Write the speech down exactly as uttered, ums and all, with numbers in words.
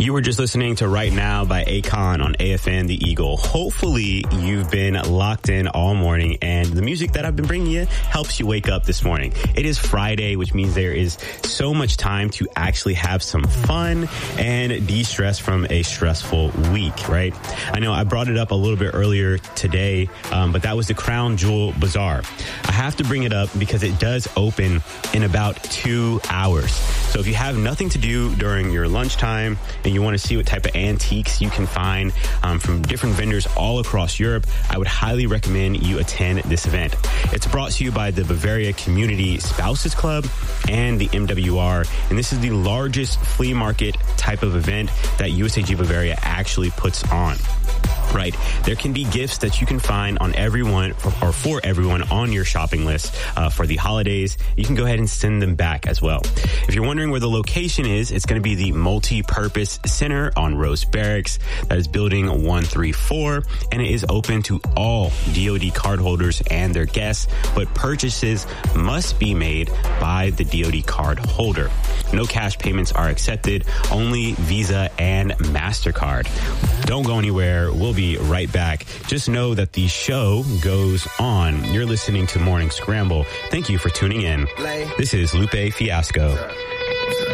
You were just listening to Right Now by Akon on A F N The Eagle. Hopefully you've been locked in all morning and the music that I've been bringing you helps you wake up this morning. It is Friday, which means there is so much time to actually have some fun and de-stress from a stressful week, right? I know I brought it up a little bit earlier today, um, but that was the Crown Jewel Bazaar. I have to bring it up because it does open in about two hours. So if you have nothing to do during your lunchtime and you want to see what type of antiques you can find um, from different vendors all across Europe, I would highly recommend you attend this event. It's brought to you by the Bavaria Community Spouses Club and the M W R, and this is the largest flea market type of event that U S A G Bavaria actually puts on. Right. There can be gifts that you can find on everyone or for everyone on your shopping list uh, for the holidays. You can go ahead and send them back as well. If you're wondering where the location is, it's going to be the Multi-Purpose Center on Rose Barracks. That is building one three four, and it is open to all D O D cardholders and their guests, but purchases must be made by the D O D card holder. No cash payments are accepted, only Visa and MasterCard. Don't go anywhere. We'll be right back. Just know that the show goes on. You're listening to Morning Scramble. Thank you for tuning in. This is Lupe Fiasco.